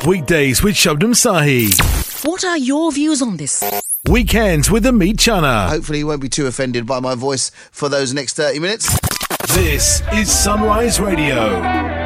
weekdays with Shabnam Sahi. What are your views on this? Weekends with Amit Chana. Hopefully you won't be too offended by my voice for those next 30 minutes. This is Sunrise Radio.